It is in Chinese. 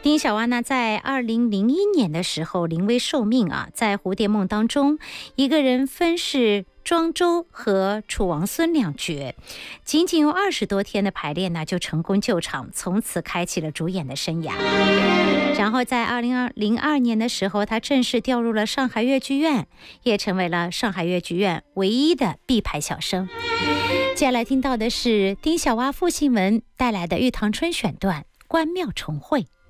丁小蛙呢，在2001年的时候临危受命啊，在蝴蝶梦当中，一个人分饰庄周和楚王孙两角，仅仅用20多天的排练呢，就成功救场，从此开启了主演的生涯。然后在2002年的时候，他正式调入了上海越剧院，也成为了上海越剧院唯一的毕牌小生。接下来听到的是丁小蛙傅信文带来的《玉堂春》选段《关庙重会》。